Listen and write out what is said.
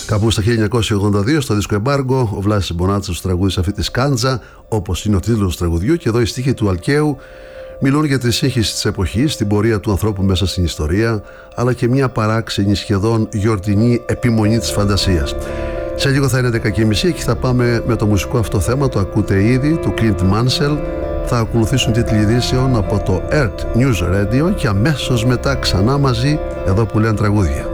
Κάπου στα 1982, στο δίσκο Εμπάργκο, ο Βλάσης Μπονάτσος τραγούδισε αυτή τη σκάντζα, όπως είναι ο τίτλος του τραγουδιού, και εδώ οι στίχοι του Αλκαίου μιλούν για τη σύγχυση της εποχής, την πορεία του ανθρώπου μέσα στην ιστορία, αλλά και μια παράξενη, σχεδόν γιορτινή επιμονή της φαντασίας. Σε λίγο θα είναι 10:30 και θα πάμε με το μουσικό αυτό θέμα, το ακούτε ήδη, του Clint Mansell. Θα ακολουθήσουν τίτλοι ειδήσεων από το Earth News Radio και αμέσως μετά ξανά μαζί εδώ που λένε τραγούδια.